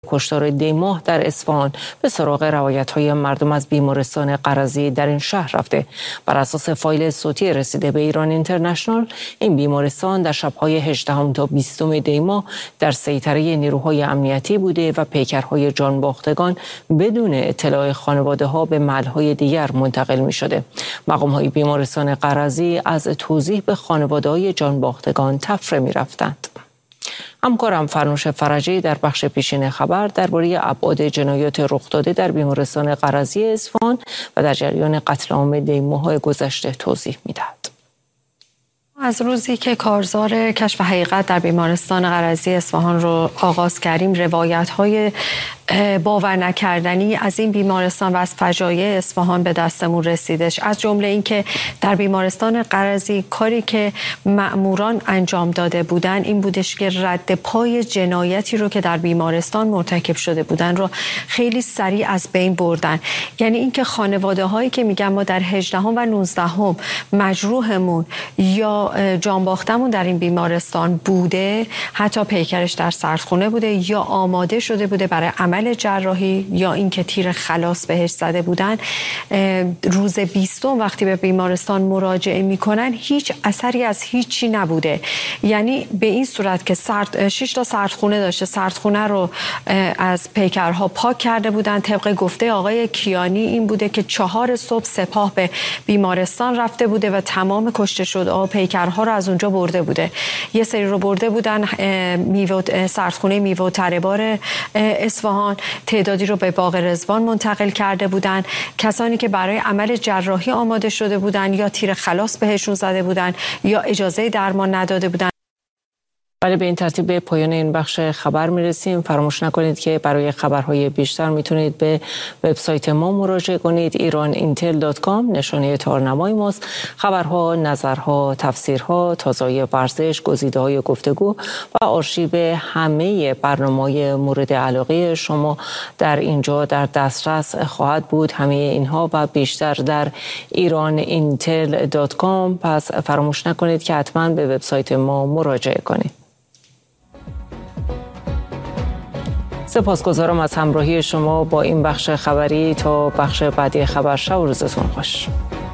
کشتار دیماه در اصفهان به سراغ روایت‌های مردم از بیمارستان قرضی در این شهر رفته. بر اساس فایل صوتی رسیده به ایران اینترنشنال، این بیمارستان در شب‌های 18 تا 20 دیماه در سیطره نیروهای امنیتی بوده و پیکرهای جانباختگان بدون اطلاع خانواده‌ها به محل‌های دیگر منتقل می‌شده. مقام‌های بیمارستان قرضی از توضیح به خانواده‌های جانباختگان تفره می‌رفتند. همکارم فرنوش فرجی در بخش پیشین خبر درباره ابعاد جنایات رخ داده در بیمارستان قرضی اصفهان و در جریان قتل عام دیماه گذشته توضیح می‌دهد. از روزی که کارزار کشف حقیقت در بیمارستان قرضی اصفهان رو آغاز کردیم، روایت‌های باور نکردنی از این بیمارستان و از فجایع اصفهان به دستمون رسیدش. از جمله این که در بیمارستان قرضی کاری که مأموران انجام داده بودن این بودش که رد پای جنایتی رو که در بیمارستان مرتکب شده بودن رو خیلی سریع از بین بردن. یعنی اینکه خانواده هایی که میگن ما در 18 و 19 مجروحمون یا جانباختمون در این بیمارستان بوده، حتی پیکرش در سردخونه بوده یا آماده شده بوده برای عمل جراحی یا اینکه تیر خلاص بهش زده بودن، روز 20 وقتی به بیمارستان مراجعه میکنن هیچ اثری از هیچی نبوده. یعنی به این صورت که 6 تا سردخونه داشته، سردخونه رو از پیکرها پاک کرده بودن. طبق گفته آقای کیانی این بوده که 4 صبح سپاه به بیمارستان رفته بوده و تمام کشته شده پیکرها رو از اونجا برده بوده. یه سری رو برده بودن سردخونه میوه و تره‌بار اصفهان، تعدادی رو به باغ رضوان منتقل کرده بودن. کسانی که برای عمل جراحی آماده شده بودن یا تیر خلاص بهشون زده بودن یا اجازه درمان نداده بودن. بله، به این ترتیب به پایان این بخش خبر میرسیم. فراموش نکنید که برای خبرهای بیشتر میتونید به وبسایت ما مراجعه کنید، iran-intel.com، نشانه تارنمای ماست. خبرها، نظرها، تفسیرها، تازه‌های ورزش، گزیده‌های گفتگو و آرشیو همه برنامه‌های مورد علاقه شما در اینجا در دسترس خواهد بود. همه اینها و بیشتر در iran-intel.com. پس فراموش نکنید که حتما به وبسایت ما مراجعه کنید. سپاسگزارم از همراهی شما با این بخش خبری. تا بخش بعدی خبر، شب و روزتون خوش.